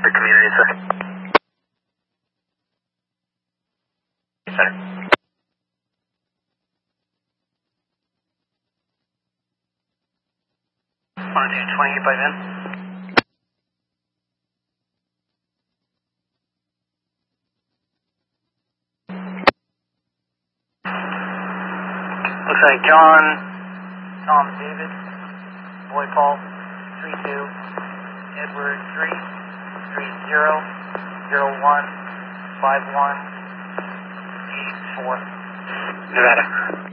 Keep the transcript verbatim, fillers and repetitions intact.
the community, sir. Center. Longitude twenty-eight by then. Looks like John, Tom, David, Boy Paul, three two, Edward three, three zero, zero one, five one, eight four. Nevada.